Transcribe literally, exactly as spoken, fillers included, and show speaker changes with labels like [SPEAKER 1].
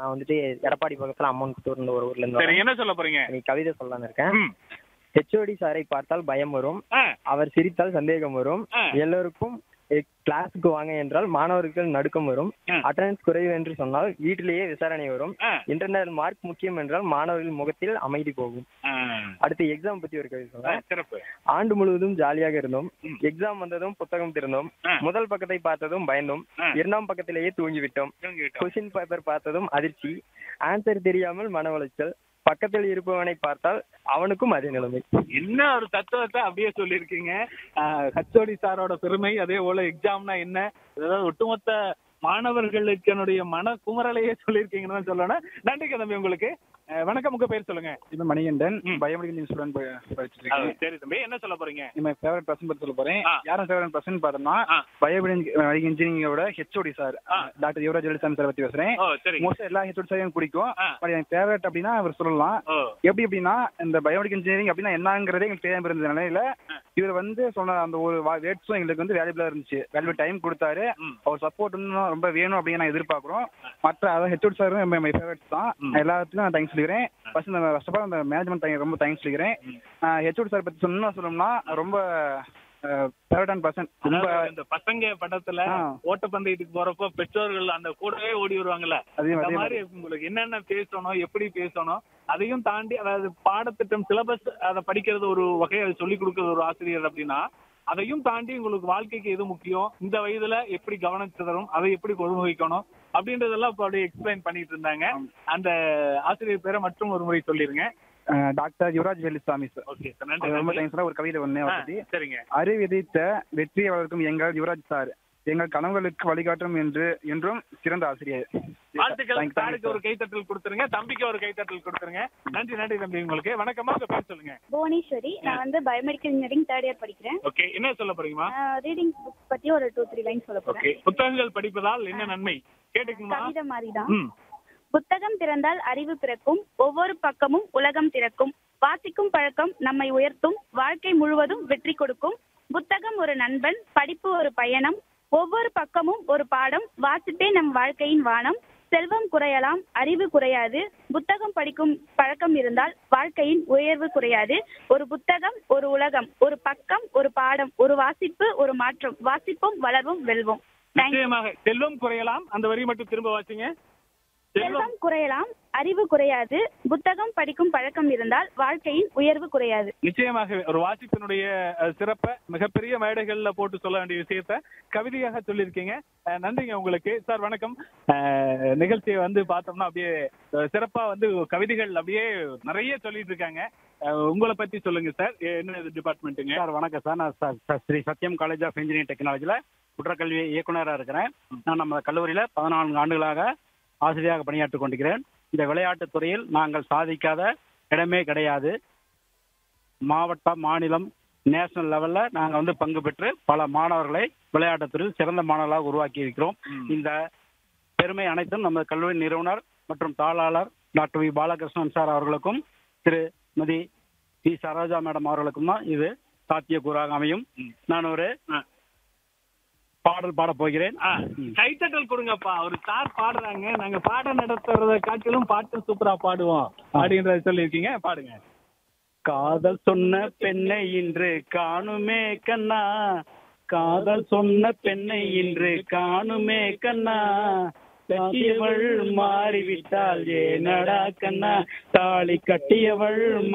[SPEAKER 1] நான் வந்துட்டு எடப்பாடி பக்கத்துல அம்மன்குட்டூர்னு ஒரு ஊர்ல இருந்து
[SPEAKER 2] சரி,
[SPEAKER 1] வரேன்.
[SPEAKER 2] என்ன சொல்ல போறீங்க?
[SPEAKER 1] இன்னைக்கு கவிதை சொல்லலாம்னு இருக்கேன்.
[SPEAKER 2] ம்.
[SPEAKER 1] ஹெச்ஓடி சாரை பார்த்தால் பயம் வரும்,
[SPEAKER 2] ஆ,
[SPEAKER 1] அவர் சிரித்தால் சந்தேகம் வரும்,
[SPEAKER 2] ஆ.
[SPEAKER 1] எல்லோருக்கும் கிளாஸுக்கு வாங்க என்றால் மாணவர்கள் நடுக்கம் வரும்,
[SPEAKER 2] ஆ.
[SPEAKER 1] அட்டண்டன்ஸ் குறைவு என்று சொன்னால் வீட்டிலேயே விசாரணை வரும்,
[SPEAKER 2] ஆ.
[SPEAKER 1] இன்டர்னல் மார்க் முக்கியம் என்றால் மாணவர்கள் முகத்தில் அமைதி போகும்.
[SPEAKER 2] ஆ.
[SPEAKER 1] அடுத்து எக்ஸாம் பத்தி ஒரு கவிதை
[SPEAKER 2] ஆ,
[SPEAKER 1] சொல்றேன்.
[SPEAKER 2] சிறப்பு.
[SPEAKER 1] ஆண்டு முழுவதும் ஜாலியாக இருந்தோம்,
[SPEAKER 2] ம்.
[SPEAKER 1] எக்ஸாம் வந்ததும் புத்தகம் திறந்தோம்,
[SPEAKER 2] ஆ.
[SPEAKER 1] முதல் பக்கத்தை பார்த்ததும் பயந்தோம்,
[SPEAKER 2] ஆ.
[SPEAKER 1] இரண்டாம் பக்கத்திலேயே தூங்கிவிட்டோம்,
[SPEAKER 2] தூங்கிட்டோம்.
[SPEAKER 1] கொஸ்டின் பேப்பர் பார்த்ததும் அதிர்ச்சி, ஆன்சர் தெரியாமல் மன உளைச்சல், பக்கத்தில் இருப்பவனை பார்த்தால் அவனுக்கும் அதே நிலைமை.
[SPEAKER 2] என்ன ஒரு தத்துவத்தை அப்படியே சொல்லியிருக்கீங்க. ஹச்ஓடி சாரோட பெருமை, அதே போல எக்ஸாம்னா என்ன, அதாவது ஒட்டுமொத்த மாணவர்களுக்கு என்னுடைய மன குமரலையே சொல்லியிருக்கீங்கன்னு சொல்லணும். நன்றிங்க தம்பி உங்களுக்கு. அஹ், வணக்கம், உங்க பேர் சொல்லுங்க.
[SPEAKER 3] இது மணிகண்டன்,
[SPEAKER 2] ம்.
[SPEAKER 3] பயோமெடிக்கல் ஸ்டூடெண்ட் படிச்சுட்டு
[SPEAKER 2] அது
[SPEAKER 3] இருக்கேன்.
[SPEAKER 2] சரி தம்பி, என்ன சொல்ல போறீங்க?
[SPEAKER 3] நம்ம ஃபேவரட் பர்சன் பத்தி சொல்ல போறேன்.
[SPEAKER 2] ஆ.
[SPEAKER 3] யாரும் ஃபேவரட் பர்சன் பார்த்தோம்னா
[SPEAKER 2] ஆ.
[SPEAKER 3] பயோமெடிக்கல் இன்ஜினியரிங்கோட ஹெச்ஓடி சார்
[SPEAKER 2] ஆ.
[SPEAKER 3] டாக்டர் யுவராஜ் எலிசாமி சார் பத்தி பேசுறேன்.
[SPEAKER 2] ஓ, சரி.
[SPEAKER 3] மோஸ்ட் எல்லா ஹெச்ஓடி சாரையும் பிடிக்கும்.
[SPEAKER 2] ஆ.
[SPEAKER 3] பட் எனக்கு ஃபேவரட் அப்படின்னா அவர் சொல்லலாம்.
[SPEAKER 2] ஓ,
[SPEAKER 3] எப்படி அப்படின்னா இந்த பயோமெடிக்கல் இன்ஜினியரிங் அப்படின்னா என்னங்கிறதே எங்களுக்கு தெரியாம இருந்த நிலையில இவர் வந்து சொன்ன அந்த ஒரு வேர்ட்ஸும் எங்களுக்கு வந்து வேல்யூபிளா இருந்துச்சு. வேல்யூ டைம் கொடுத்தாரு.
[SPEAKER 2] ம்.
[SPEAKER 3] அவர் சப்போர்ட் இன்னும் ரொம்ப வேணும் அப்படின்னு நான் எதிர்பார்க்குறோம். மற்ற அதாவது ஹெச்ஓடி சாரும் நம்ம மை ஃபேவரட்ஸ் தான்.
[SPEAKER 2] ம்.
[SPEAKER 3] எல்லாத்துக்கும் நான் தேங்க்ஸ் சொல்லிக்கிறேன். ஃபர்ஸ்ட் இந்த ஃபர்ஸ்ட் ஆஃப் ஆல் அந்த மேனேஜ்மெண்ட் ரொம்ப தேங்க்ஸ் சொல்லிக்கிறேன்.
[SPEAKER 2] ம்.
[SPEAKER 3] ஹெச்ஓடி சார் பத்தி சொன்னா சொல்லணும்னா ரொம்ப ஃபேவரட்டான பர்சன். ரொம்ப
[SPEAKER 2] அதாவது இந்த பசங்க படத்துல
[SPEAKER 3] ஆ.
[SPEAKER 2] ஓட்டப்பந்தயத்துக்கு போறப்போ பெற்றோர்கள் அந்த கூடவே ஓடி வருவாங்கல்ல,
[SPEAKER 3] அதே
[SPEAKER 2] அந்த
[SPEAKER 3] அதே
[SPEAKER 2] மாதிரி உங்களுக்கு என்னென்ன பேசணும், எப்படி பேசணும், அதையும் தாண்டி அதாவது பாடத்திட்டம் சிலபஸ் அதை படிக்கிறது ஒரு வகை, அதை சொல்லிக் கொடுக்கறது ஒரு ஆசிரியர் அப்படின்னா, அதையும் தாண்டி உங்களுக்கு வாழ்க்கைக்கு எது முக்கியம், இந்த வயதுல எப்படி கவனம் சிதறும், அதை எப்படி ஒருமுகிக்கணும் அப்படின்றதெல்லாம் இப்போ அப்படியே எக்ஸ்பிளைன் பண்ணிட்டு இருந்தாங்க. அந்த ஆசிரியர் பேரை மற்றும் ஒரு முறை சொல்லிருங்க.
[SPEAKER 3] Doctor Yuvraj எலிசாமி sir.
[SPEAKER 2] Okay sir,
[SPEAKER 3] அவர் ரொம்ப
[SPEAKER 2] நன்றி.
[SPEAKER 3] தேங்க்ஸ். ஒரு கவிதை ஒண்ணு
[SPEAKER 2] ஆ,
[SPEAKER 3] அவரை பத்தி.
[SPEAKER 2] சரிங்க.
[SPEAKER 3] அறிவு விதைத்த வெற்றியை வளர்க்கும் எங்கள் யுவராஜ் சார் எங்கள் கனவுகளுக்கு வழிகாட்டும் என்று என்றும் சிறந்த ஆசிரியர்.
[SPEAKER 2] வாழ்த்துக்கள்.
[SPEAKER 3] Thank you, thank you,
[SPEAKER 2] சாருக்கு
[SPEAKER 3] sir.
[SPEAKER 2] ஒரு கைத்தட்டல் கொடுத்துருங்க, தம்பிக்கு ஒரு கைத்தட்டல் கொடுத்துருங்க. நன்றி நன்றி தம்பி உங்களுக்கு. வணக்கமா, உங்க பேர் சொல்லுங்க.
[SPEAKER 4] புவனேஸ்வரி. நான் வந்து பயோமெடிக்கல் இன்ஜினியரிங் தேர்ட் இயர் படிக்கிறேன்.
[SPEAKER 2] ஓகே, என்ன சொல்ல போறீங்கம்மா?
[SPEAKER 4] ரீடிங் புக் பத்தி ஒரு டூ த்ரீ லைன் சொல்ல
[SPEAKER 2] ஓகே,
[SPEAKER 4] போறேன்.
[SPEAKER 2] புத்தகங்கள் படிப்பதால் என்ன நன்மை கேட்டுக்குமா?
[SPEAKER 4] கவிதை மாதிரி தான்.
[SPEAKER 2] ம்.
[SPEAKER 4] புத்தகம் திறந்தால் அறிவு பிறக்கும், ஒவ்வொரு பக்கமும் உலகம் திறக்கும், வாசிக்கும் பழக்கம் நம்மை உயர்த்தும், வாழ்க்கை முழுவதும் வெற்றி கொடுக்கும், புத்தகம் ஒரு நண்பன், படிப்பு ஒரு பயணம், ஒவ்வொரு பக்கமும் ஒரு பாடம், வாசிப்பே நம் வாழ்க்கையின் வானம், செல்வம் குறையலாம் அறிவு குறையாது, புத்தகம் படிக்கும் பழக்கம் இருந்தால் வாழ்க்கையின் உயர்வு குறையாது, ஒரு புத்தகம் ஒரு உலகம், ஒரு பக்கம் ஒரு பாடம், ஒரு வாசிப்பு ஒரு மாற்றம், வாசிப்போம் வளர்வோம் வெல்வோம். Thank you.
[SPEAKER 2] நிச்சயமாக. செல்வம் குறையலாம், அந்த வரி மட்டும் திரும்ப வாசிங்க. செல்வம்
[SPEAKER 4] செல்வம் குறையலாம் அறிவு குறையாது, புத்தகம் படிக்கும் பழக்கம் இருந்தால் வாழ்க்கையின் உயர்வு குறையாது.
[SPEAKER 2] நிச்சயமாக ஒரு வாசிப்பினுடைய அஹ், சிறப்பை மிகப்பெரிய மேடைகள்ல போட்டு சொல்ல வேண்டிய விஷயத்த கவிதையாக சொல்லியிருக்கீங்க. அஹ், நன்றிங்க உங்களுக்கு. சார் வணக்கம். அஹ், நிகழ்ச்சியை வந்து பார்த்தோம்னா அப்படியே அஹ், சிறப்பா வந்து கவிதைகள் அப்படியே நிறைய சொல்லிட்டு இருக்காங்க. அஹ், உங்களை பத்தி சொல்லுங்க சார். என்ன டிபார்ட்மெண்ட்டுங்க?
[SPEAKER 3] சார் வணக்கம் சார். நான் ச- ச- ஸ்ரீ சத்யம் காலேஜ் ஆஃப் இன்ஜினியரிங் டெக்னாலஜியில் குற்றக்கல்வி இயக்குனராக இருக்கிறேன். நான் நம்ம கல்லூரியில் பதினான்கு ஆண்டுகளாக ஆசிரியராக பணியாற்றிக் கொண்டிருக்கிறேன். இந்த விளையாட்டுத் துறையில் நாங்கள் சாதிக்காத இடமே கிடையாது. மாவட்டம், மாநிலம், நேஷனல் லெவலில் நாங்கள் வந்து பங்கு பெற்று பல மாணவர்களை விளையாட்டுத் துறையில் சிறந்த மாணவர்களாக உருவாக்கி இருக்கிறோம்.
[SPEAKER 2] ம்.
[SPEAKER 3] இந்த பெருமை அனைத்தும் நம்ம கல்லூரி நிறுவனர் மற்றும் தாளாளர் டாக்டர் வி பாலகிருஷ்ணன் சார் அவர்களுக்கும் திருமதி டி சரோஜா மேடம் அவர்களுக்கும் தான் இது சாத்தியக்கூறாக அமையும்.
[SPEAKER 2] ம்.
[SPEAKER 3] நான் ஒரு
[SPEAKER 2] ஆ.
[SPEAKER 3] பாடல் பாடப் போகிறேன்.
[SPEAKER 2] ஆ, கைத்தட்டல் கொடுங்கப்பா. ஒரு சார் பாடுறாங்க, நாங்க பாடம் நடத்துறத காட்டிலும் பாட்டு சூப்பரா பாடுவோம் அப்படின்றத சொல்லியிருக்கீங்க. பாடுங்க.
[SPEAKER 3] காதல் சொன்ன பெண்ணை இன்று காணுமே கண்ணா, காதல் சொன்ன பெண்ணை இன்று காணுமே கண்ணா, கட்டியவள் மாறிவிட்டால் ஏனடா கண்ணா, தாலி கட்டியவள்